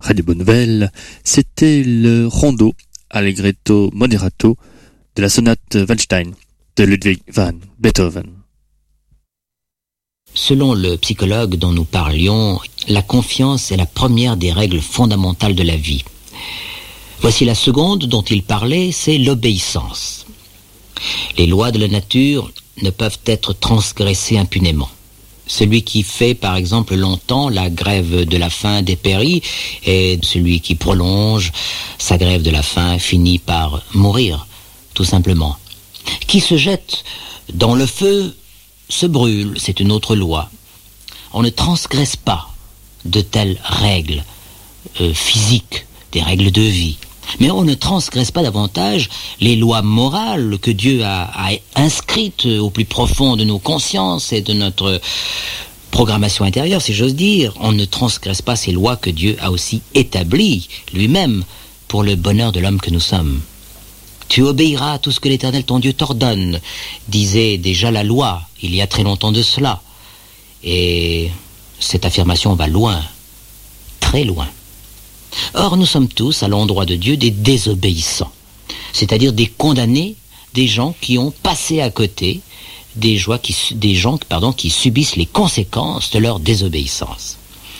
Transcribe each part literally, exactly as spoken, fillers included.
Radio Bonne Nouvelle, c'était le rondo allegretto moderato de la sonate Waldstein de Ludwig van Beethoven. Selon le psychologue dont nous parlions, la confiance est la première des règles fondamentales de la vie. Voici la seconde dont il parlait, c'est l'obéissance. Les lois de la nature ne peuvent être transgressées impunément. Celui qui fait, par exemple, longtemps la grève de la faim dépérit, et celui qui prolonge sa grève de la faim finit par mourir, tout simplement. Qui se jette dans le feu se brûle, c'est une autre loi. On ne transgresse pas de telles règles euh, physiques, des règles de vie. Mais on ne transgresse pas davantage les lois morales que Dieu a, a inscrites au plus profond de nos consciences et de notre programmation intérieure, si j'ose dire. On ne transgresse pas ces lois que Dieu a aussi établies lui-même pour le bonheur de l'homme que nous sommes. Tu obéiras à tout ce que l'Éternel ton Dieu t'ordonne, disait déjà la loi, il y a très longtemps de cela. Et cette affirmation va loin, très loin. Or, nous sommes tous, à l'endroit de Dieu, des désobéissants, c'est-à-dire des condamnés, des gens qui ont passé à côté, des, joies qui, des gens pardon, qui subissent les conséquences de leur désobéissance.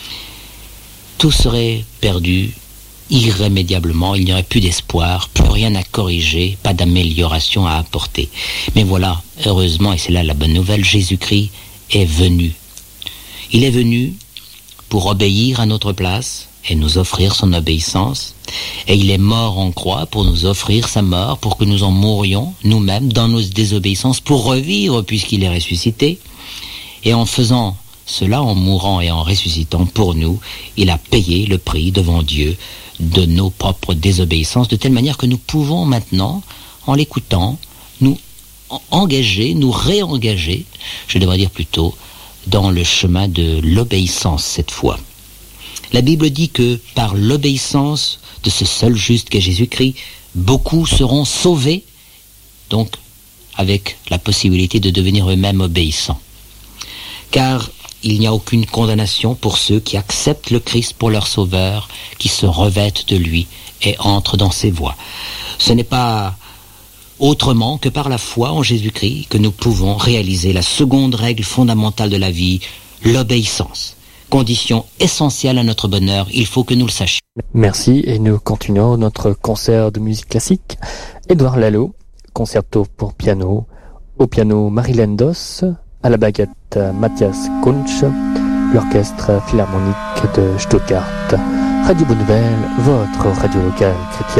Tout serait perdu irrémédiablement, il n'y aurait plus d'espoir, plus rien à corriger, pas d'amélioration à apporter. Mais voilà, heureusement, et c'est là la bonne nouvelle, Jésus-Christ est venu. Il est venu pour obéir à notre place et nous offrir son obéissance, et il est mort en croix pour nous offrir sa mort, pour que nous en mourions nous-mêmes dans nos désobéissances, pour revivre puisqu'il est ressuscité, et en faisant cela, en mourant et en ressuscitant pour nous, il a payé le prix devant Dieu de nos propres désobéissances, de telle manière que nous pouvons maintenant, en l'écoutant, nous engager, nous réengager, je devrais dire plutôt, dans le chemin de l'obéissance cette fois. La Bible dit que par l'obéissance de ce seul juste qu'est Jésus-Christ, beaucoup seront sauvés, donc avec la possibilité de devenir eux-mêmes obéissants. Car il n'y a aucune condamnation pour ceux qui acceptent le Christ pour leur sauveur, qui se revêtent de lui et entrent dans ses voies. Ce n'est pas autrement que par la foi en Jésus-Christ que nous pouvons réaliser la seconde règle fondamentale de la vie, l'obéissance. Condition essentielle à notre bonheur, il faut que nous le sachions. Merci, et nous continuons notre concert de musique classique. Édouard Lalo, concerto pour piano, au piano Marilyn Doss, à la baguette Matthias Kunsch, l'orchestre philharmonique de Stuttgart. Radio Bonne Nouvelle, votre radio locale chrétienne.